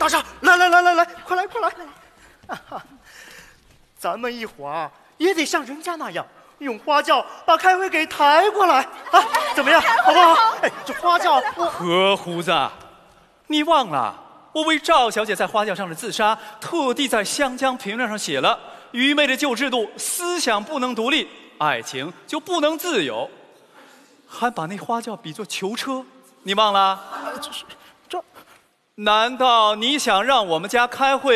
大傻，来，快来！咱们一会儿也得像人家那样，用花轿把开会给抬过来啊！怎么样，好不好？哎，这花轿何胡子，你忘了我为赵小姐在花轿上的自杀，特地在湘江评论上写了愚昧的旧制度，思想不能独立，爱情就不能自由，还把那花轿比作囚车，你忘了？ 这难道你想让我们家开会